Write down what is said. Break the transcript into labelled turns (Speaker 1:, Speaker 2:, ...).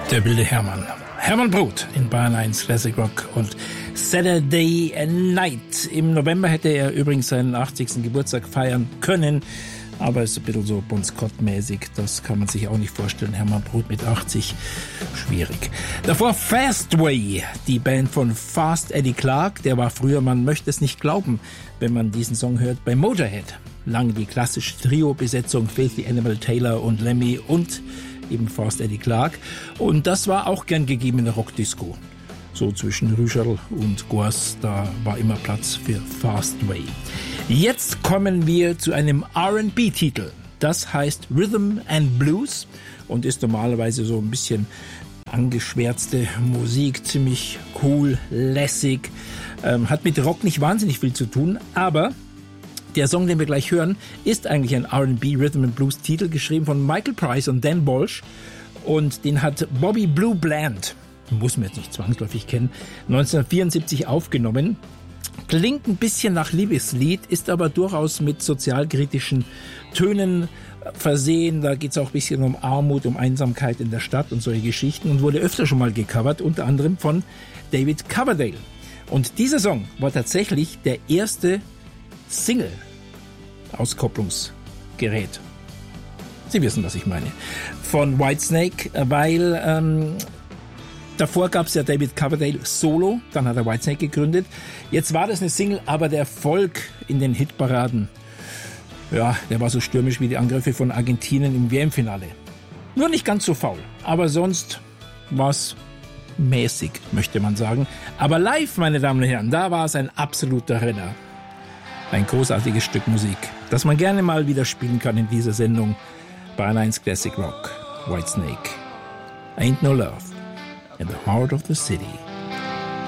Speaker 1: Der wilde Hermann. Hermann Brodt in Bayern 1 Classic Rock und Saturday Night. Im November hätte er übrigens seinen 80. Geburtstag feiern können, aber es ist ein bisschen so Bon Scott-mäßig. Das kann man sich auch nicht vorstellen. Hermann Brodt mit 80, schwierig. Davor Fastway, die Band von Fast Eddie Clarke. Der war früher, man möchte es nicht glauben, wenn man diesen Song hört, bei Motorhead. Lange die klassische Trio-Besetzung, Filthy Animal, Taylor und Lemmy und eben Fast Eddie Clarke. Und das war auch gern gegeben in der Rockdisco. So zwischen Rüscherl und Gors, da war immer Platz für Fastway. Jetzt kommen wir zu einem R&B-Titel. Das heißt Rhythm and Blues und ist normalerweise so ein bisschen angeschwärzte Musik, ziemlich cool, lässig. Hat mit Rock nicht wahnsinnig viel zu tun, aber der Song, den wir gleich hören, ist eigentlich ein R&B Rhythm and Blues Titel, geschrieben von Michael Price und Dan Walsh. Und den hat Bobby Blue Bland, muss man jetzt nicht zwangsläufig kennen, 1974 aufgenommen. Klingt ein bisschen nach Liebeslied, ist aber durchaus mit sozialkritischen Tönen versehen. Da geht es auch ein bisschen um Armut, um Einsamkeit in der Stadt und solche Geschichten und wurde öfter schon mal gecovert, unter anderem von David Coverdale. Und dieser Song war tatsächlich der erste Single-Auskopplungsgerät. Sie wissen, was ich meine. Von Whitesnake, weil davor gab es ja David Coverdale solo, dann hat er Whitesnake gegründet. Jetzt war das eine Single, aber der Erfolg in den Hitparaden, ja, der war so stürmisch wie die Angriffe von Argentinien im WM-Finale. Nur nicht ganz so faul, aber sonst war es mäßig, möchte man sagen. Aber live, meine Damen und Herren, da war es ein absoluter Renner. Ein großartiges Stück Musik, das man gerne mal wieder spielen kann in dieser Sendung. Bayern 1 Classic Rock, Whitesnake. Ain't no love in the heart of the city.